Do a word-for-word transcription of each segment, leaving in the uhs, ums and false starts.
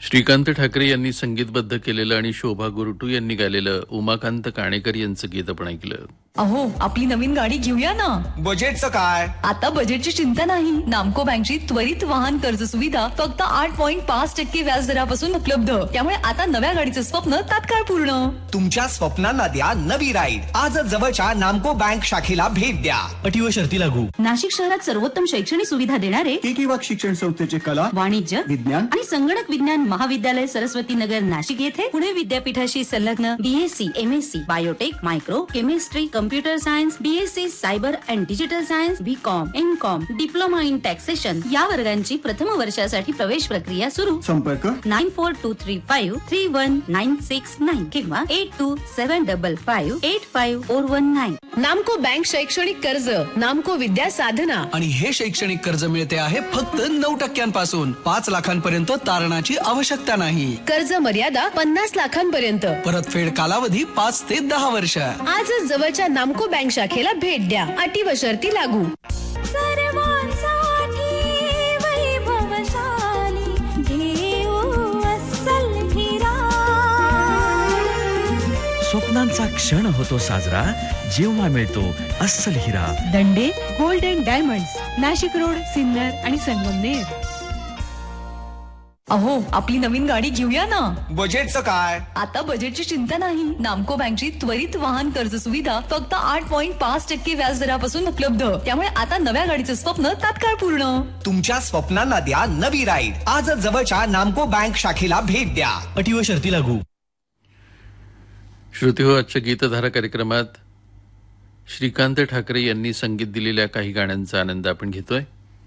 श्रीकांत ठाकरे यांनी संगीतबद्ध केलेलं आणि शोभा गुरुटू यांनी गायलेलं उमाकांत काणेकर यांचं गीत आपण ऐकलं. अहो, आपली नवीन गाडी घेऊया ना. बजेटचं काय? आता बजेटची चिंता नाही. नामको बँकची त्वरित वाहन कर्ज सुविधा फक्त आठ पॉईंट पाच टक्के व्याज दरापासून उपलब्ध. त्यामुळे आता नव्या गाडीचं स्वप्न तात्काळ पूर्ण. तुमच्या स्वप्नांना द्या नवी राईड. आजच जवळच्या नामको बँक शाखेला भेट द्या. अटी व शर्ती लागू. नाशिक शहरात सर्वोत्तम शैक्षणिक सुविधा देणारे केके वाघ शिक्षण संस्थेचे कला, वाणिज्य, विज्ञान आणि संगणक विज्ञान महाविद्यालय सरस्वती नगर नाशिक येथे पुणे विद्यापीठाशी संलग्न BSc, MSc, biotech, micro chemistry, computer science, BSc cyber and digital science, B com, M com, diploma in taxation या वर्गांची प्रथम वर्षासाठी प्रवेश प्रक्रिया सुरू. संपर्क nine four to three five three one nine six nine किंवा eight to seven double five eight five four one nine. नामको बँक शैक्षणिक कर्ज, नामको विद्या साधना. आणि हे शैक्षणिक कर्ज मिळते आहे फक्त नऊ टक्क्यांपासून. पाच लाखांपर्यंत तारणाची आवश्यकता नाही. कर्ज मर्यादा पन्नास लाखांपर्यंत. परतफेड कालावधी पाच ते दहा वर्ष. आजच जवळच्या नामको बँक शाखेला भेट द्या. अटी व शर्ती लागू. स्वप्नांचा क्षण होतो साजरा जेव्हा मिळतो अस्सल हिरा. दंडे gold and diamonds, Nashik road, Sinnar आणि संगमनेर. अहो, आपली नवीन गाडी घेऊया ना. बजेटचं काय? आता बजेटची चिंता नाही. नामको बँकची त्वरित वाहन कर्ज सुविधा फक्त आठ पॉईंट पाच टक्के व्याज दरापासून उपलब्ध. त्यामुळे आता नव्या गाडीचं स्वप्न तात्काळ पूर्ण. तुमच्या स्वप्नांना द्या नवी राईड. आजच जवळच्या नामको बँक शाखेला भेट द्या. अटी व शर्ती लागू. श्रोते हो, आजच्या गीतधारा कार्यक्रमात श्रीकांत ठाकरे यांनी संगीत दिलेल्या काही गाण्यांचा आनंद आपण घेतोय.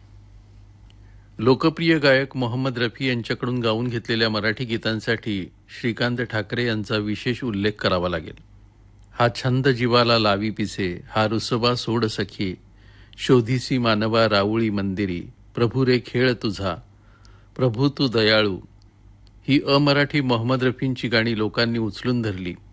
लोकप्रिय गायक मोहम्मद रफी यांच्याकडून गाऊन घेतलेल्या मराठी गीतांसाठी श्रीकांत ठाकरे यांचा विशेष उल्लेख करावा लागेल. हा छंद जीवाला लावी पिसे, हा रुसवा सोड सखी, शोधिसी मानवा राऊळी मंदिरी, प्रभू रे खेळ तुझा, प्रभू तू दयाळू, ही अमराठी मोहम्मद रफींची गाणी लोकांनी उचलून धरली.